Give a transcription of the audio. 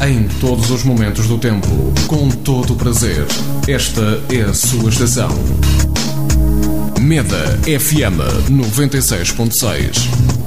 Em todos os momentos do tempo, com todo o prazer. Esta é a sua estação. Meda FM 96.6.